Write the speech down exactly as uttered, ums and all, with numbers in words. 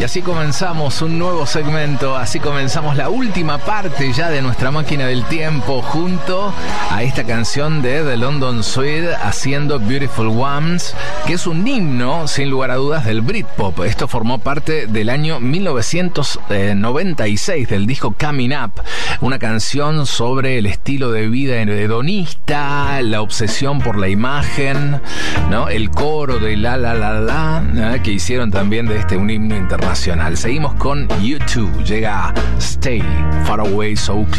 Y así comenzamos un nuevo segmento, así comenzamos la última parte ya de nuestra máquina del tiempo junto a esta canción de The London Suite haciendo Beautiful Ones, que es un himno sin lugar a dudas del Britpop. Esto formó parte del año mil novecientos noventa y seis del disco Coming Up, una canción sobre el estilo de vida hedonista, la obsesión por la imagen, ¿no? El coro de la la la la, ¿no? Que hicieron también de este un himno internacional. Seguimos con U dos, llega Stay Far Away So Close.